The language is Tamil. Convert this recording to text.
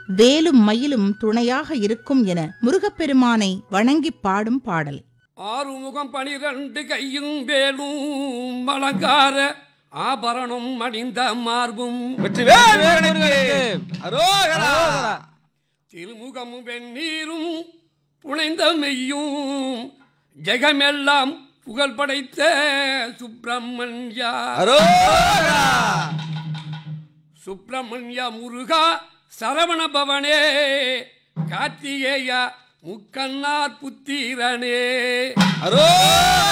வேலும் மயிலும் துணையாக இருக்கும் என முருகப்பெருமானை வணங்கிப் பாடும் பாடல். ஆறுமுகம் 12 கையும் வேலும் அலங்கார ஆபரணம் அணிந்த மார்பும் திருமுகமும் வெந்நீரும் புனைந்த மெய்யும் ஜெகமெல்லாம் புகழ் படைத்த சுப்பிரமணியா சுப்பிரமணியா முருகா சரவண பவனே கார்த்திகேயா முக்கண்ணார் புத்திரனே